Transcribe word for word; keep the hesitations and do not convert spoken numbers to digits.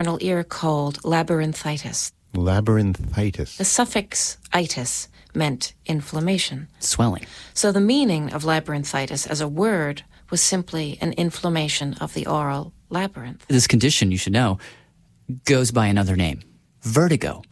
external ear called labyrinthitis. Labyrinthitis. The suffix itis meant inflammation. Swelling. So the meaning of labyrinthitis as a word was simply an inflammation of the oral labyrinth. This condition, you should know, goes by another name, vertigo.